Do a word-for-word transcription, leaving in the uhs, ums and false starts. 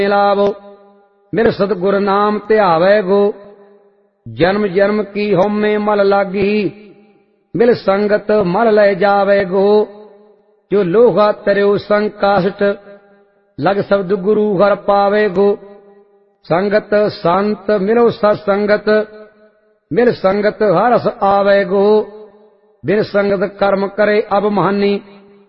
लावो। मिल सतगुर नाम ध्यावै गो, जन्म जन्म की होमे मल लागी। मिल संगत मल ले जावे गो, जो लोहा तरियो संकाष्ट। लग शब्द गुरु घर पावे गो, संगत संत मिलो सत्संगत। मिल संगत हरस आवे गो, बिन संगत कर्म करे अब महानी।